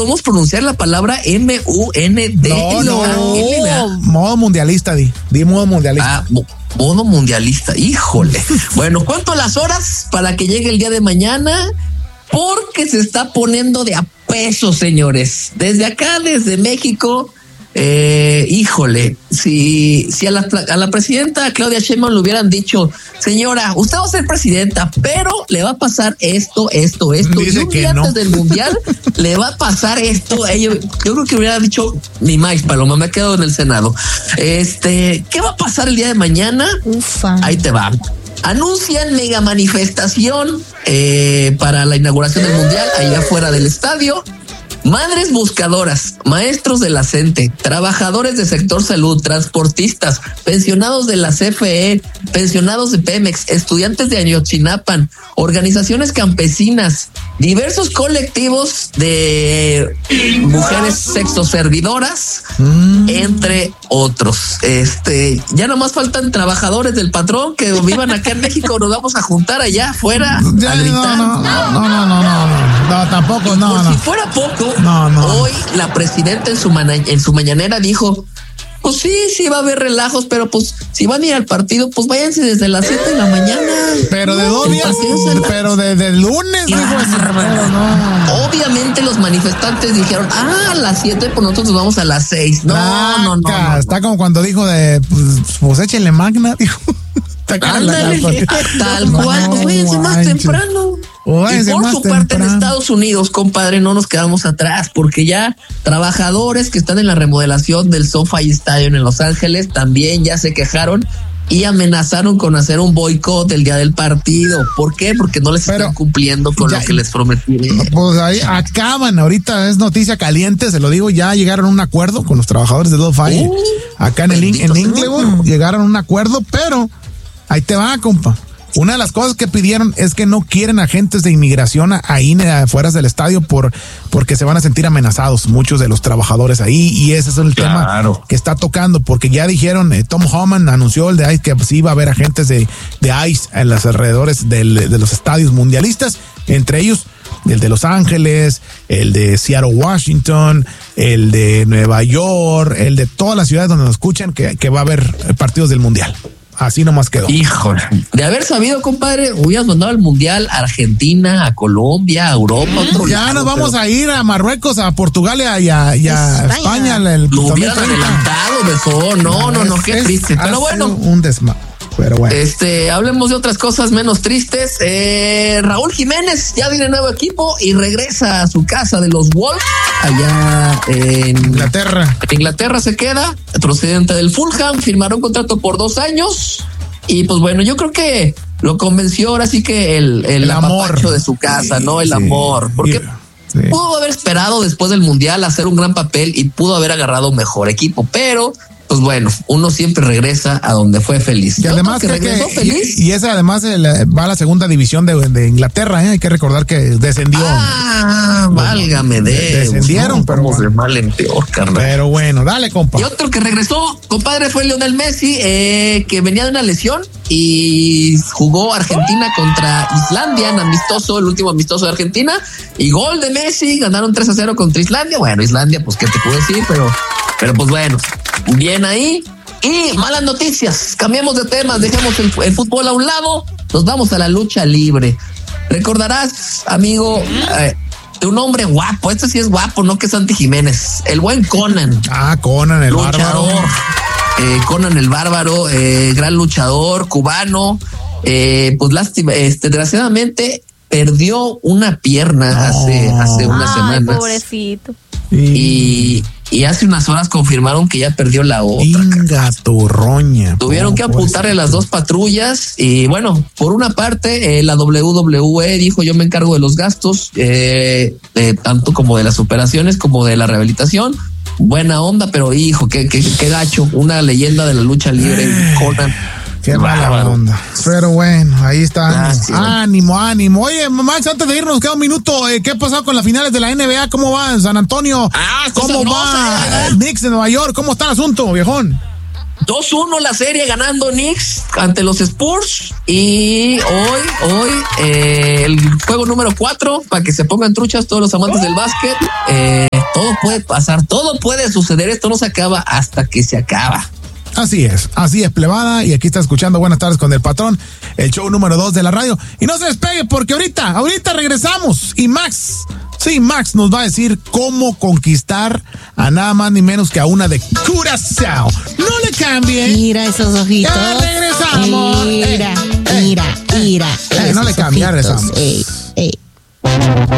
podemos pronunciar la palabra M-U-N-D. Modo mundialista, di modo mundialista. Modo mundialista, híjole. Bueno, ¿cuánto las horas para que llegue el día de mañana? Porque se está poniendo de a peso, señores. Desde acá, desde México, híjole, si a la presidenta Claudia Sheinbaum le hubieran dicho, señora, usted va a ser presidenta, pero le va a pasar esto. Dice y un día no. antes del mundial le va a pasar esto. Yo creo que hubiera dicho, ni más, Paloma, me ha quedado en el Senado. ¿Qué va a pasar el día de mañana? Ufa. Ahí te va. Anuncian mega manifestación para la inauguración del mundial allá afuera del estadio. Madres buscadoras, maestros de la CENTE, trabajadores del sector salud, transportistas, pensionados de la CFE, pensionados de Pemex, estudiantes de Ayotzinapa, organizaciones campesinas, diversos colectivos de mujeres sexoservidoras, entre otros. Ya nomás faltan trabajadores del patrón que vivan acá en México. Nos vamos a juntar allá afuera a gritar. No, tampoco, Si fuera poco, hoy la presidenta en su mañanera dijo, pues sí va a haber relajos, pero pues si van a ir al partido, pues váyanse desde las 7 de la mañana. Pero de 2 días, pero desde el lunes. Obviamente los manifestantes dijeron, a las 7, pues nosotros nos vamos a las 6. No. Está como cuando dijo pues échenle magna, dijo. Ándale, tal cual, váyanse más temprano. Y por su parte en Estados Unidos, compadre, no nos quedamos atrás, porque ya trabajadores que están en la remodelación del SoFi Stadium en Los Ángeles también ya se quejaron y amenazaron con hacer un boicot del día del partido. ¿Por qué? Porque no les están cumpliendo con lo que les prometieron. Pues ahí acaban, ahorita es noticia caliente, se lo digo, ya llegaron a un acuerdo con los trabajadores de SoFi acá en Inglewood, llegaron a un acuerdo, pero ahí te va, compa. Una de las cosas que pidieron es que no quieren agentes de inmigración ahí afuera del estadio porque se van a sentir amenazados muchos de los trabajadores ahí, y ese es el tema que está tocando, porque ya dijeron, Tom Homan anunció el de ICE que sí iba a haber agentes de ICE en los alrededores de los estadios mundialistas, entre ellos el de Los Ángeles, el de Seattle, Washington, el de Nueva York, el de todas las ciudades donde nos escuchan que va a haber partidos del mundial. Así nomás quedó. Híjole. De haber sabido, compadre, hubieras mandado al mundial a Argentina, a Colombia, a Europa. Ya nos vamos a ir a Marruecos, a Portugal y a España. Lo hubieran adelantado, mejor. No, qué triste. Pero bueno. Un pero bueno. Hablemos de otras cosas menos tristes. Raúl Jiménez ya tiene nuevo equipo y regresa a su casa de los Wolves, allá en Inglaterra. Inglaterra se queda, procedente del Fulham, firmaron un contrato por 2 años. Y pues bueno, yo creo que lo convenció ahora sí que el apapacho de su casa, ¿no? El amor. Porque pudo haber esperado después del Mundial hacer un gran papel y pudo haber agarrado un mejor equipo, pero pues bueno, uno siempre regresa a donde fue feliz. Y además regresó feliz. Y ese además va a la segunda división de Inglaterra, hay que recordar que descendió. Válgame descendieron, pero de mal en peor, carnal. Pero bueno, dale, compa. Y otro que regresó, compadre, fue Lionel Messi, que venía de una lesión y jugó Argentina contra Islandia en amistoso, el último amistoso de Argentina, y gol de Messi, ganaron 3-0 contra Islandia. Bueno, Islandia, pues qué te puedo decir, pero pues bueno, bien ahí. Y malas noticias, cambiamos de temas, dejamos el fútbol a un lado, nos vamos a la lucha libre. Recordarás, amigo, de un hombre guapo, sí es guapo, no que Santi Jiménez, el buen Conan. Conan el luchador, bárbaro. Conan el bárbaro, gran luchador cubano, pues lástima, desgraciadamente perdió una pierna hace unas semanas. Pobrecito. Y hace unas horas confirmaron que ya perdió la otra. Inga turroña. Tuvieron que amputarle las 2 patrullas. Y bueno, por una parte, la WWE dijo: yo me encargo de los gastos, tanto como de las operaciones como de la rehabilitación. Buena onda, pero hijo, qué gacho. Una leyenda de la lucha libre, Conan. Qué mala onda. Pero bueno, ahí está. Ánimo. Oye, Max, antes de irnos, queda un minuto. ¿Qué ha pasado con las finales de la NBA? ¿Cómo va en San Antonio? ¿Cómo va Knicks de Nueva York? ¿Cómo está el asunto, viejón? 2-1 la serie, ganando Knicks ante los Spurs. Y hoy el juego número 4, para que se pongan truchas todos los amantes del básquet. Todo puede pasar, todo puede suceder. Esto no se acaba hasta que se acaba. Así es, plebada. Y aquí está escuchando Buenas Tardes con el Patrón, el show número 2 de la radio. Y no se despegue porque ahorita regresamos. Y Max nos va a decir cómo conquistar a nada más ni menos que a una de Curazao. No le cambien. Mira esos ojitos. Ya regresamos. Mira. No le cambien, ya regresamos.